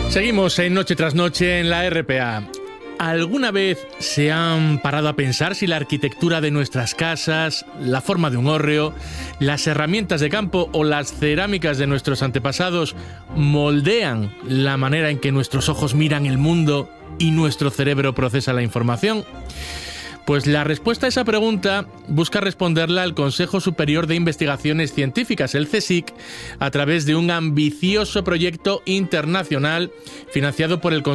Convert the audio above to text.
Seguimos en Noche tras Noche en la RPA. ¿Alguna vez se han parado a pensar si la arquitectura de nuestras casas, la forma de un hórreo, las herramientas de campo o las cerámicas de nuestros antepasados moldean la manera en que nuestros ojos miran el mundo y nuestro cerebro procesa la información? Pues la respuesta a esa pregunta busca responderla el Consejo Superior de Investigaciones Científicas, el CSIC, a través de un ambicioso proyecto internacional financiado por el